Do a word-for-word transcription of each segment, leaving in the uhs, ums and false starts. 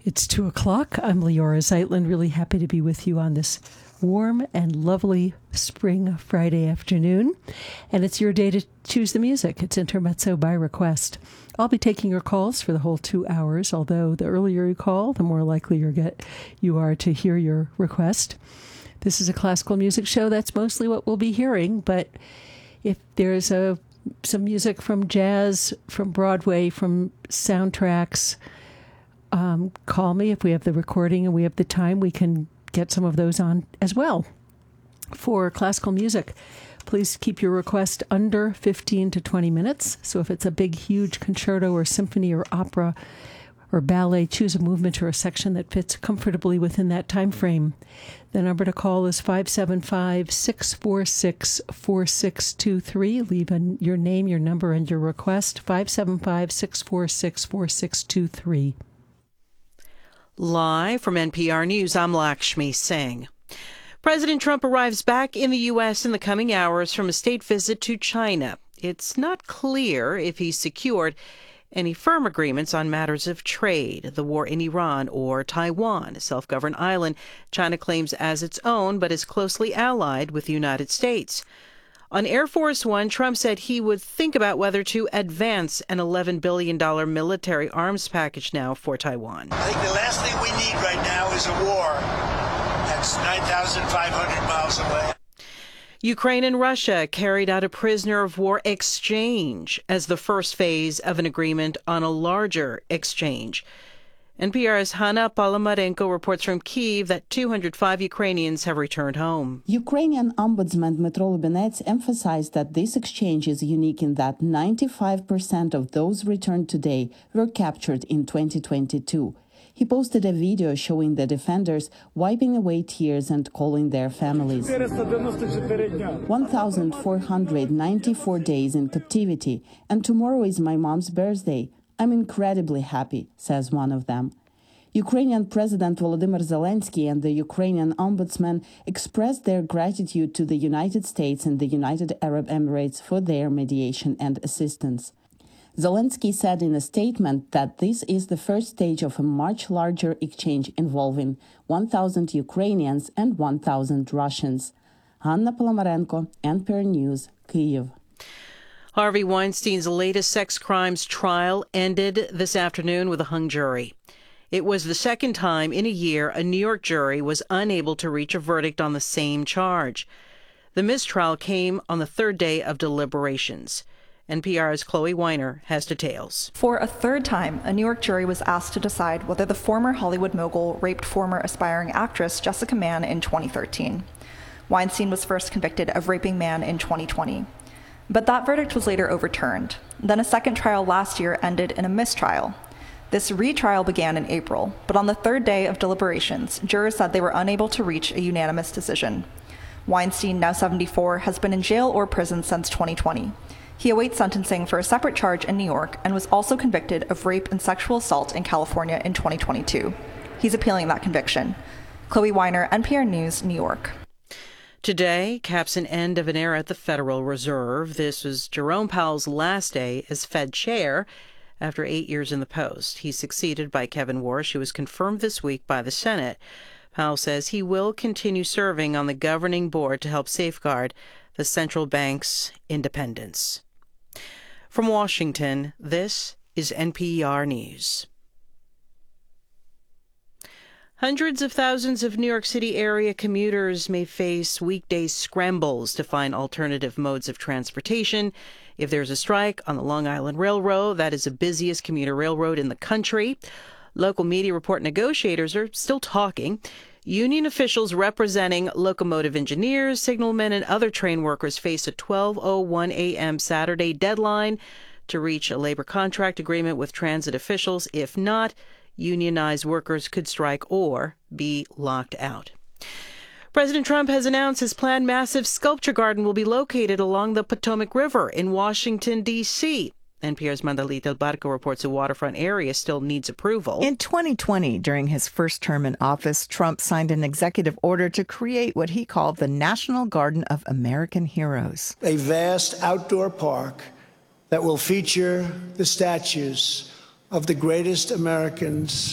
It's two o'clock. I'm Leora Zeitlin, really happy to be with you on this warm and lovely spring Friday afternoon. And it's your day to choose the music. It's Intermezzo by request. I'll be taking your calls for the whole two hours, although the earlier you call, the more likely you get you are to hear your request. This is a classical music show. That's mostly what we'll be hearing, but if there's a some music from jazz, from Broadway, from soundtracks, Um, call me if we have the recording and we have the time. We can get some of those on as well. For classical music, please keep your request under fifteen to twenty minutes. So if it's a big, huge concerto or symphony or opera or ballet, choose a movement or a section that fits comfortably within that time frame. The number to call is five seven five, six four six, four six two three. Leave a, your name, your number, and your request. five seven five, six four six, four six two three. Live from N P R News, I'm Lakshmi Singh. President Trump arrives back in the U S in the coming hours from a state visit to China. It's not clear if he's secured any firm agreements on matters of trade, the war in Iran, or Taiwan, a self-governed island China claims as its own but is closely allied with the United States. On Air Force One, Trump said he would think about whether to advance an eleven billion dollars military arms package now for Taiwan. I think the last thing we need right now is a war that's nine thousand five hundred miles away. Ukraine and Russia carried out a prisoner of war exchange as the first phase of an agreement on a larger exchange. N P R's Hanna Palomarenko reports from Kyiv that two hundred five Ukrainians have returned home. Ukrainian Ombudsman Dmytro Lubinets emphasized that this exchange is unique in that ninety-five percent of those returned today were captured in twenty twenty-two. He posted a video showing the defenders wiping away tears and calling their families. one thousand four hundred ninety-four days in captivity, and tomorrow is my mom's birthday. I'm incredibly happy, says one of them. Ukrainian President Volodymyr Zelensky and the Ukrainian Ombudsman expressed their gratitude to the United States and the United Arab Emirates for their mediation and assistance. Zelensky said in a statement that this is the first stage of a much larger exchange involving one thousand Ukrainians and one thousand Russians. Hanna Palomarenko, N P R News, Kyiv. Harvey Weinstein's latest sex crimes trial ended this afternoon with a hung jury. It was the second time in a year a New York jury was unable to reach a verdict on the same charge. The mistrial came on the third day of deliberations. N P R's Chloe Weiner has details. For a third time, a New York jury was asked to decide whether the former Hollywood mogul raped former aspiring actress Jessica Mann in twenty thirteen. Weinstein was first convicted of raping Mann in twenty twenty. But that verdict was later overturned. Then a second trial last year ended in a mistrial. This retrial began in April, but on the third day of deliberations, jurors said they were unable to reach a unanimous decision. Weinstein, now seventy-four, has been in jail or prison since twenty twenty. He awaits sentencing for a separate charge in New York and was also convicted of rape and sexual assault in California in twenty twenty-two. He's appealing that conviction. Chloe Weiner, N P R News, New York. Today caps an end of an era at the Federal Reserve. This was Jerome Powell's last day as Fed chair after eight years in the post. He's succeeded by Kevin Warsh, who was confirmed this week by the Senate. Powell says he will continue serving on the governing board to help safeguard the central bank's independence. From Washington, this is N P R News. Hundreds of thousands of New York City area commuters may face weekday scrambles to find alternative modes of transportation if there's a strike on the Long Island Railroad. That is the busiest commuter railroad in the country. Local media report negotiators are still talking. Union officials representing locomotive engineers, signalmen, and other train workers face a twelve oh one a.m. Saturday deadline to reach a labor contract agreement with transit officials. If not, unionized workers could strike or be locked out. President Trump has announced his planned massive sculpture garden will be located along the Potomac River in Washington, D C N P R's Mandalit Del Barco reports the waterfront area still needs approval. In twenty twenty, during his first term in office, Trump signed an executive order to create what he called the National Garden of American Heroes. A vast outdoor park that will feature the statues of the greatest Americans to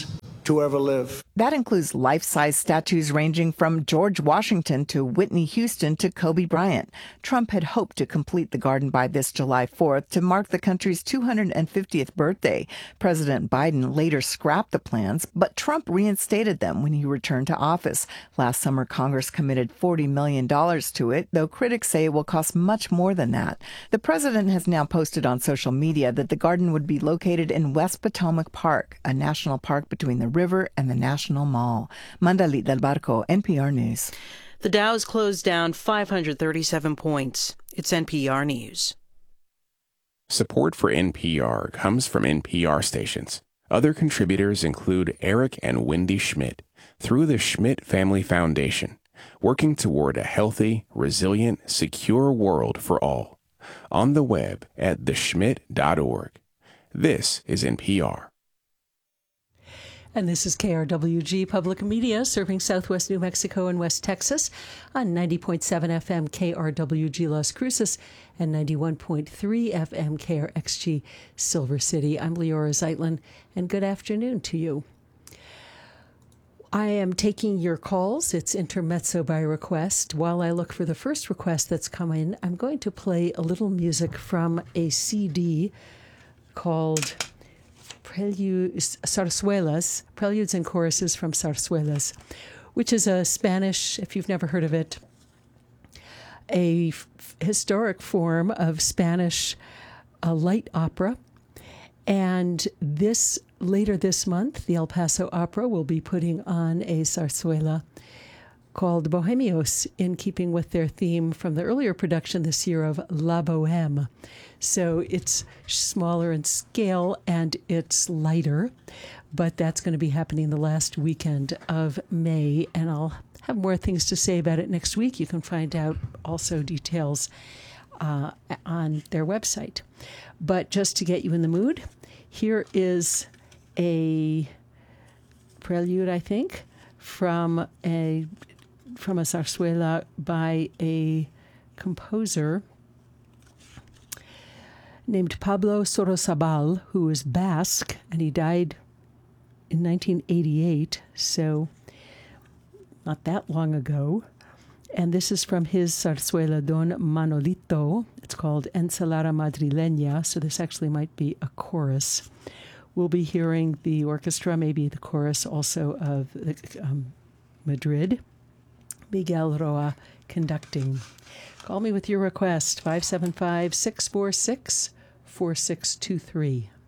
to ever live. That includes life-size statues ranging from George Washington to Whitney Houston to Kobe Bryant. Trump had hoped to complete the garden by this July fourth to mark the country's two hundred fiftieth birthday. President Biden later scrapped the plans, but Trump reinstated them when he returned to office. Last summer, Congress committed forty million dollars to it, though critics say it will cost much more than that. The president has now posted on social media that the garden would be located in West Potomac Park, a national park between the river and the National Mall. Mandalit Del Barco, N P R News. The Dow's closed down five hundred thirty-seven points. It's N P R News. Support for N P R comes from N P R stations. Other contributors include Eric and Wendy Schmidt through the Schmidt Family Foundation, working toward a healthy, resilient, secure world for all. On the web at the schmidt dot org. This is N P R. And this is K R W G Public Media, serving Southwest New Mexico and West Texas on ninety point seven F M K R W G Las Cruces and ninety-one point three F M K R X G Silver City. I'm Leora Zeitlin, and good afternoon to you. I am taking your calls. It's intermezzo by request. While I look for the first request that's come in, I'm going to play a little music from a C D called Preludes, Zarzuelas, Preludes and Choruses from Zarzuelas, which is a Spanish, if you've never heard of it, a f- historic form of Spanish uh, light opera. And this later this month, the El Paso Opera will be putting on a zarzuela called Bohemios, in keeping with their theme from the earlier production this year of La Bohème. So it's smaller in scale and it's lighter, but that's going to be happening the last weekend of May, and I'll have more things to say about it next week. You can find out also details uh, on their website. But just to get you in the mood, here is a prelude, I think, from a from a zarzuela by a composer named Pablo Sorozabal, who is Basque, and he died in nineteen eighty-eight, so not that long ago. And this is from his zarzuela Don Manolito. It's called Ensalada Madrileña, so this actually might be a chorus. We'll be hearing the orchestra, maybe the chorus also of um, Madrid. Miguel Roa conducting. Call me with your request, five seven five, six four six, four six two three.